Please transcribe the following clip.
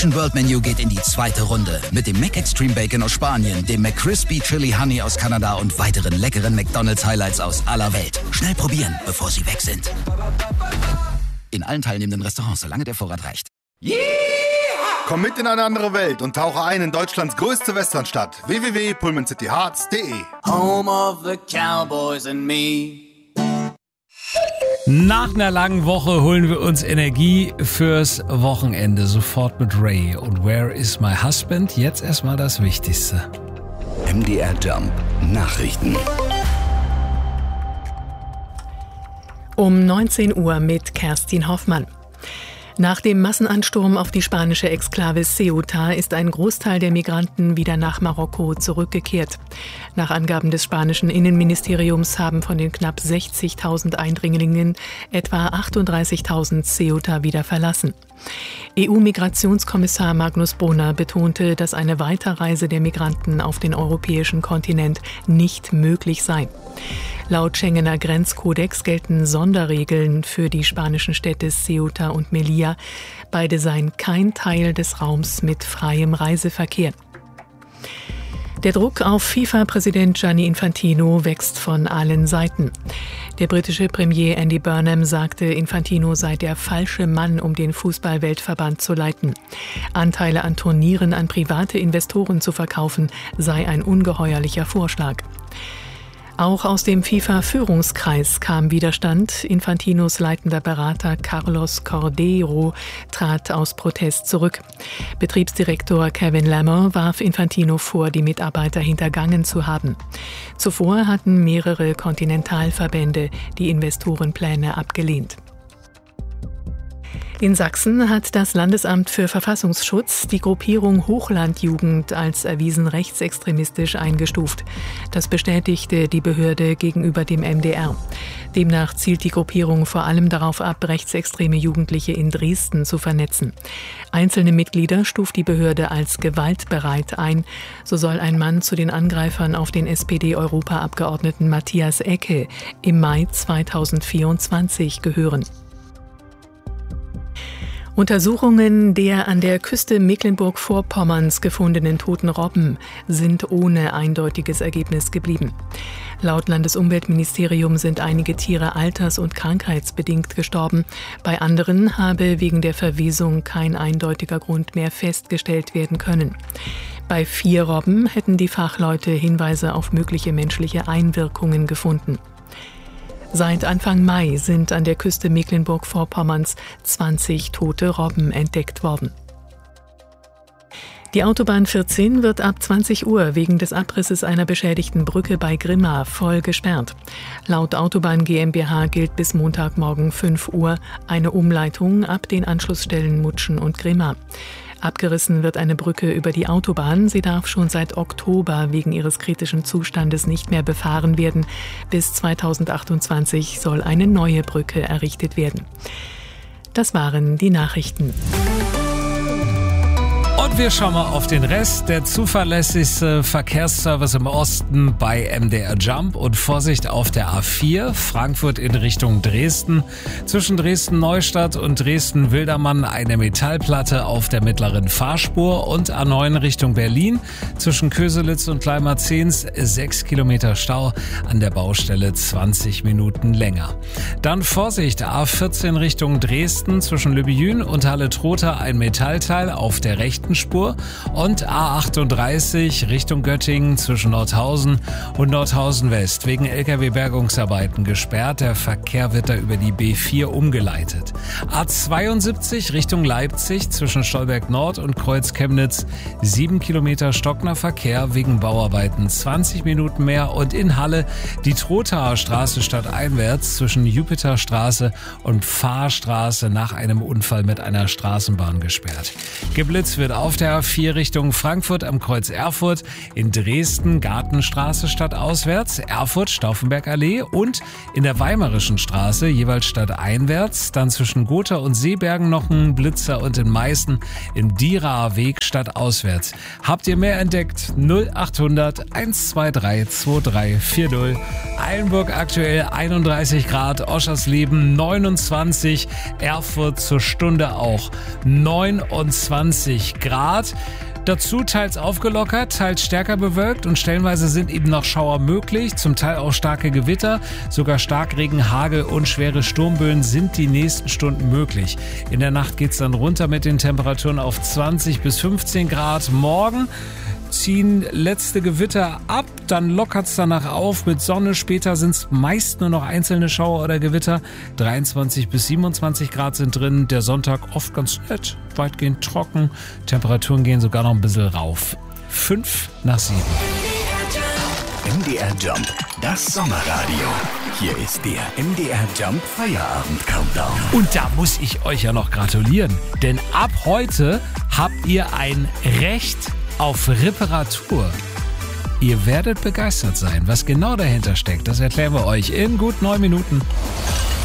World Menu geht in die zweite Runde mit dem McExtreme Bacon aus Spanien, dem McCrispy Chili Honey aus Kanada und weiteren leckeren McDonald's Highlights aus aller Welt. Schnell probieren, bevor sie weg sind. In allen teilnehmenden Restaurants, solange der Vorrat reicht. Yeah! Komm mit in eine andere Welt und tauche ein in Deutschlands größte Westernstadt. www.pullmancityhearts.de. Home of the Cowboys and me. Nach einer langen Woche holen wir uns Energie fürs Wochenende. Sofort mit Ray und Where is my husband? Jetzt erstmal das Wichtigste. MDR Jump Nachrichten. Um 19 Uhr mit Kerstin Hoffmann. Nach dem Massenansturm auf die spanische Exklave Ceuta ist ein Großteil der Migranten wieder nach Marokko zurückgekehrt. Nach Angaben des spanischen Innenministeriums haben von den knapp 60.000 Eindringlingen etwa 38.000 Ceuta wieder verlassen. EU-Migrationskommissar Magnus Brunner betonte, dass eine Weiterreise der Migranten auf den europäischen Kontinent nicht möglich sei. Laut Schengener Grenzkodex gelten Sonderregeln für die spanischen Städte Ceuta und Melilla. Beide seien kein Teil des Raums mit freiem Reiseverkehr. Der Druck auf FIFA-Präsident Gianni Infantino wächst von allen Seiten. Der britische Premier Andy Burnham sagte, Infantino sei der falsche Mann, um den Fußball-Weltverband zu leiten. Anteile an Turnieren an private Investoren zu verkaufen, sei ein ungeheuerlicher Vorschlag. Auch aus dem FIFA-Führungskreis kam Widerstand. Infantinos leitender Berater Carlos Cordeiro trat aus Protest zurück. Betriebsdirektor Kevin Lammer warf Infantino vor, die Mitarbeiter hintergangen zu haben. Zuvor hatten mehrere Kontinentalverbände die Investorenpläne abgelehnt. In Sachsen hat das Landesamt für Verfassungsschutz die Gruppierung Hochlandjugend als erwiesen rechtsextremistisch eingestuft. Das bestätigte die Behörde gegenüber dem MDR. Demnach zielt die Gruppierung vor allem darauf ab, rechtsextreme Jugendliche in Dresden zu vernetzen. Einzelne Mitglieder stuft die Behörde als gewaltbereit ein. So soll ein Mann zu den Angreifern auf den SPD-Europaabgeordneten Matthias Ecke im Mai 2024 gehören. Untersuchungen der an der Küste Mecklenburg-Vorpommerns gefundenen toten Robben sind ohne eindeutiges Ergebnis geblieben. Laut Landesumweltministerium sind einige Tiere alters- und krankheitsbedingt gestorben. Bei anderen habe wegen der Verwesung kein eindeutiger Grund mehr festgestellt werden können. Bei 4 Robben hätten die Fachleute Hinweise auf mögliche menschliche Einwirkungen gefunden. Seit Anfang Mai sind an der Küste Mecklenburg-Vorpommerns 20 tote Robben entdeckt worden. Die Autobahn 14 wird ab 20 Uhr wegen des Abrisses einer beschädigten Brücke bei Grimma voll gesperrt. Laut Autobahn GmbH gilt bis Montagmorgen 5 Uhr eine Umleitung ab den Anschlussstellen Mutschen und Grimma. Abgerissen wird eine Brücke über die Autobahn. Sie darf schon seit Oktober wegen ihres kritischen Zustandes nicht mehr befahren werden. Bis 2028 soll eine neue Brücke errichtet werden. Das waren die Nachrichten. Und wir schauen mal auf den Rest. Der zuverlässigste Verkehrsservice im Osten bei MDR Jump. Und Vorsicht auf der A4, Frankfurt in Richtung Dresden. Zwischen Dresden-Neustadt und Dresden-Wildermann eine Metallplatte auf der mittleren Fahrspur. Und A9 Richtung Berlin. Zwischen Köselitz und Gleimarzehns 6 Kilometer Stau. An der Baustelle 20 Minuten länger. Dann Vorsicht, A14 Richtung Dresden. Zwischen Lübejün und Halle-Trotha ein Metallteil auf der rechten Spur und A38 Richtung Göttingen zwischen Nordhausen und Nordhausen West wegen LKW-Bergungsarbeiten gesperrt. Der Verkehr wird da über die B4 umgeleitet. A72 Richtung Leipzig zwischen Stolberg Nord und Kreuz Chemnitz 7 Kilometer stockender Verkehr wegen Bauarbeiten 20 Minuten mehr und in Halle die Trothaer Straße stadteinwärts zwischen Jupiterstraße und Fahrstraße nach einem Unfall mit einer Straßenbahn gesperrt. Geblitzt wird auf auf der A4 Richtung Frankfurt am Kreuz Erfurt, in Dresden Gartenstraße stadtauswärts, Erfurt Stauffenbergallee und in der Weimarischen Straße jeweils stadteinwärts, dann zwischen Gotha und Seebergen noch ein Blitzer und in Meißen im Dieraer Weg stadtauswärts. Habt ihr mehr entdeckt? 0800 123 2340. Eilenburg aktuell 31 Grad, Oschersleben 29, Erfurt zur Stunde auch 29 Grad. Dazu teils aufgelockert, teils stärker bewölkt und stellenweise sind eben noch Schauer möglich, zum Teil auch starke Gewitter, sogar Starkregen, Hagel und schwere Sturmböen sind die nächsten Stunden möglich. In der Nacht geht's dann runter mit den Temperaturen auf 20 bis 15 Grad. Morgen ziehen letzte Gewitter ab, dann lockert's danach auf mit Sonne. Später sind's meist nur noch einzelne Schauer oder Gewitter. 23 bis 27 Grad sind drin. Der Sonntag oft ganz nett, weitgehend trocken. Temperaturen gehen sogar noch ein bisschen rauf. 5:07. MDR Jump, das Sommerradio. Hier ist der MDR Jump Feierabend Countdown. Und da muss ich euch ja noch gratulieren, denn ab heute habt ihr ein Recht auf Reparatur. Ihr werdet begeistert sein. Was genau dahinter steckt, das erklären wir euch in gut 9 Minuten.